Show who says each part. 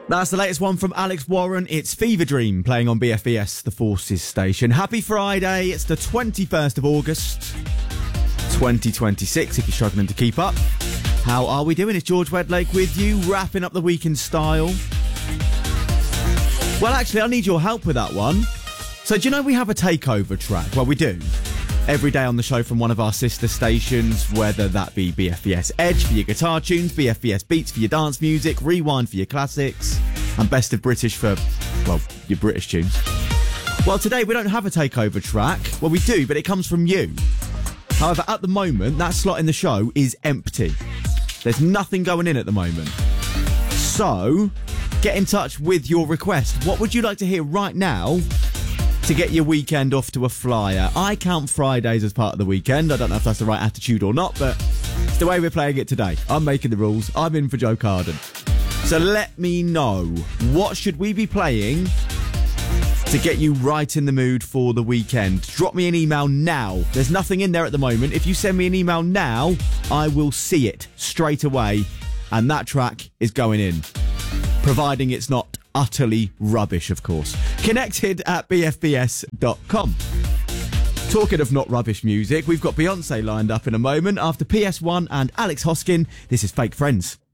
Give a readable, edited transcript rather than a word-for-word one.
Speaker 1: That's the latest one from Alex Warren. It's Fever Dream playing on BFBS, the Forces station. Happy Friday. It's the 21st of August, 2026, if you're struggling to keep up. How are we doing? It's George Wedlake with you, wrapping up the week in style. Well, actually, I need your help with that one. So, do you know we have a takeover track? Well, we do. Every day on the show from one of our sister stations, whether that be BFBS Edge for your guitar tunes, BFBS Beats for your dance music, Rewind for your classics, and Best of British for, well, your British tunes. Well, today we don't have a takeover track. Well, we do, but it comes from you. However, at the moment, that slot in the show is empty. There's nothing going in at the moment. So, get in touch with your request. What would you like to hear right now to get your weekend off to a flyer? I count Fridays as part of the weekend. I don't know if that's the right attitude or not, but it's the way we're playing it today. I'm making the rules. I'm in for Joe Carden. So let me know, what should we be playing to get you right in the mood for the weekend? Drop me an email now. There's nothing in there at the moment. If you send me an email now, I will see it straight away, and that track is going in. Providing it's not utterly rubbish, of course. Connected at bfbs.com. Talking of not rubbish music, we've got Beyonce lined up in a moment. After PS1 and Alex Hoskin, this is Fake Friends.